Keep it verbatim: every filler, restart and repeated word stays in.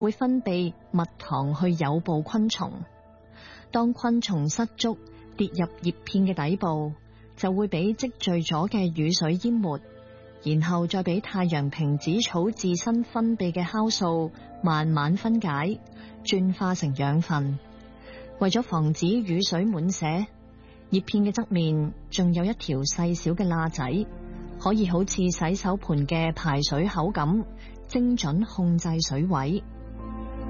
會分泌蜜糖去誘捕昆蟲。當昆蟲失足跌入葉片嘅底部，就會俾積聚咗嘅雨水淹沒，然後再俾太陽瓶子草自身分泌嘅酵素慢慢分解，轉化成養分。為咗防止雨水滿瀉，葉片嘅側面仲有一條細小嘅罅仔，可以好似洗手盆嘅排水口咁，精準控制水位。